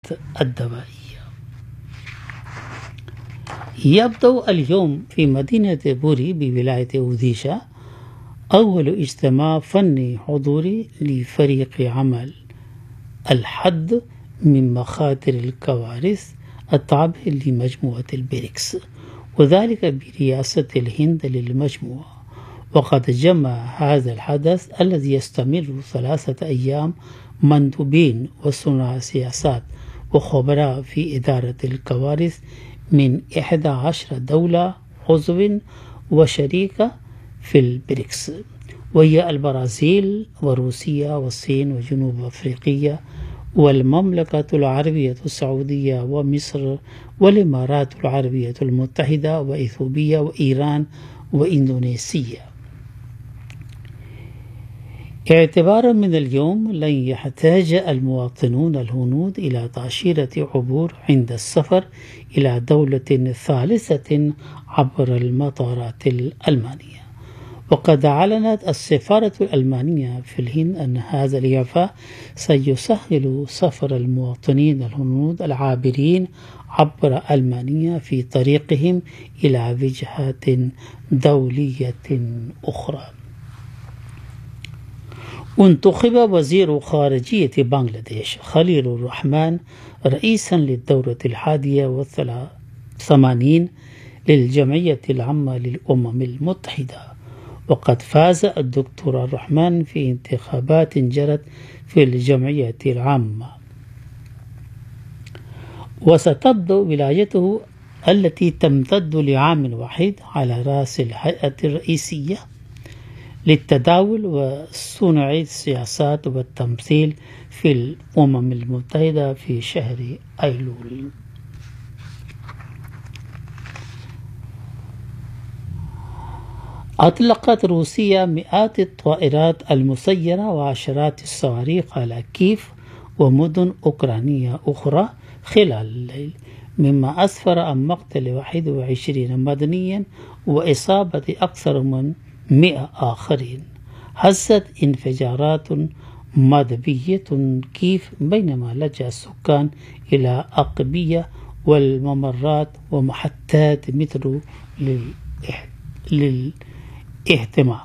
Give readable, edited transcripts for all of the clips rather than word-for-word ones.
الدوائية. يبدأ اليوم في مدينة بوري بولاية أوديشا أول اجتماع فني حضوري لفريق عمل الحد من مخاطر الكوارث التابع لمجموعة البريكس، وذلك برئاسة الهند للمجموعة. وقد جمع هذا الحدث الذي يستمر 3 أيام مندوبين وصناع سياسات وخبراء في إدارة الكوارث من 11 دولة عضو وشريكة في البريكس، وهي البرازيل وروسيا والصين وجنوب أفريقيا والمملكة العربية السعودية ومصر والإمارات العربية المتحدة وإثيوبيا وإيران وإندونيسيا. اعتبارا من اليوم لن يحتاج المواطنون الهنود إلى تأشيرة عبور عند السفر إلى دولة ثالثة عبر المطارات الألمانية. وقد أعلنت السفارة الألمانية في الهند أن هذا الإعفاء سيسهل سفر المواطنين الهنود العابرين عبر ألمانيا في طريقهم إلى وجهات دولية أخرى. انتخب وزير خارجية بنغلاديش خليل الرحمن رئيسا للدورة 81 للجمعية العامة للأمم المتحدة. وقد فاز الدكتور الرحمن في انتخابات جرت في الجمعية العامة، وستبدأ ولايته التي تمتد لعام واحد على رأس الهيئة الرئيسية للتداول وصنع السياسات والتمثيل في الأمم المتحدة في شهر أيلول. أطلقت روسيا مئات الطائرات المسيرة وعشرات الصواريخ على كييف ومدن أوكرانية أخرى خلال الليل، مما أسفر عن مقتل 21 مدنيا وإصابة أكثر من 100 آخرين. هزت انفجارات مدبية كييف بينما لجأ السكان إلى أقبية والممرات ومحطات مترو للاهتمام.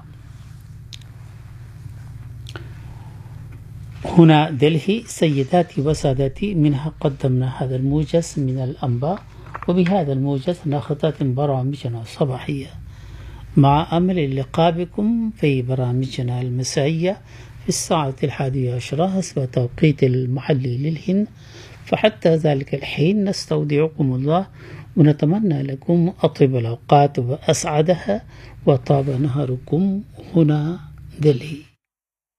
هنا دلهي. سيداتي وسادتي، منها قدمنا هذا الموجز من الأنباء، وبهذا الموجز نختتم برامجنا الصباحية مع أمل اللقاء بكم في برامجنا المسائية في الساعة 11 حسب توقيت المحلي للهند. فحتى ذلك الحين نستودعكم الله ونتمنى لكم أطيب الأوقات وأسعدها، وطاب نهاركم. هنا دلهي.